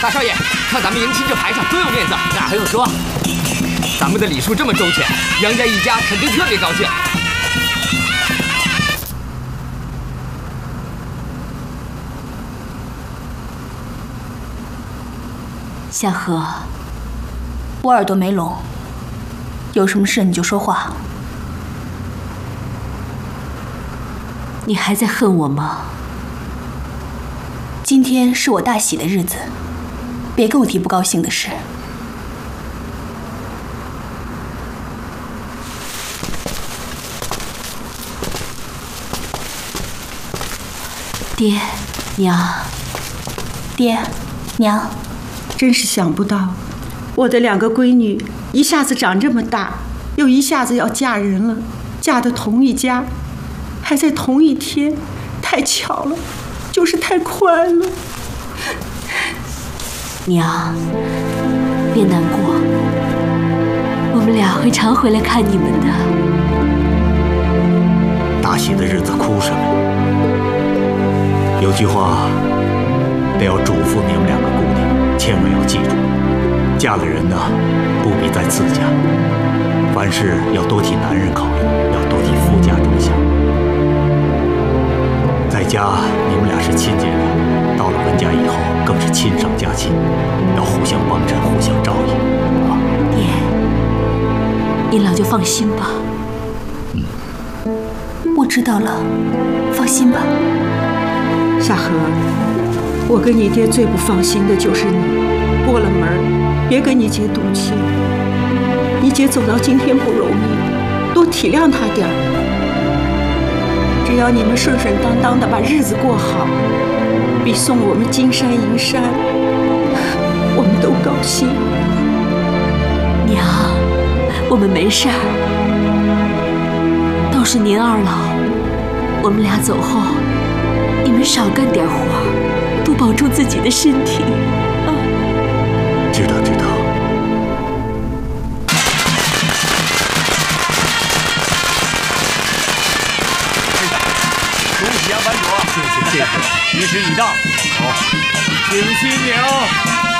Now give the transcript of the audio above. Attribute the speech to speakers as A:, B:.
A: 大少爷，看咱们迎亲这牌上多有面子，那还用说？咱们的礼数这么周全，杨家一家肯定特别高兴。
B: 夏荷，我耳朵没聋，有什么事你就说话。
C: 你还在恨我吗？
B: 今天是我大喜的日子，别跟我提不高兴的事。
C: 爹，娘，
B: 爹，娘。
D: 真是想不到，我的2个闺女一下子长这么大，又一下子要嫁人了，嫁的同一家，还在同一天，太巧了，就是太快了。
C: 娘，别难过，我们俩会常回来看你们的。
E: 大喜的日子哭什么？有句话，得要嘱咐你们2个姑娘。千万要记住，嫁了人呢，不必再次嫁。凡事要多替男人考虑，要多替夫家着想。在家你们俩是亲姐妹，到了文家以后更是亲上加亲，要互相帮衬，互相照应啊！
C: 爹，您老就放心吧。
B: 我知道了，放心吧。
D: 夏荷，我跟你爹最不放心的就是你，过了门别跟你姐赌气。你姐走到今天不容易，多体谅她点儿。只要你们顺顺当当的把日子过好，比送我们金山银山，我们都高兴。
C: 娘，我们没事儿，都是您2老，我们俩走后，你们少干点活，多保重自己的身体啊！
E: 知道。
F: 恭喜啊，班主！谢谢，仪式已到，好，请新娘。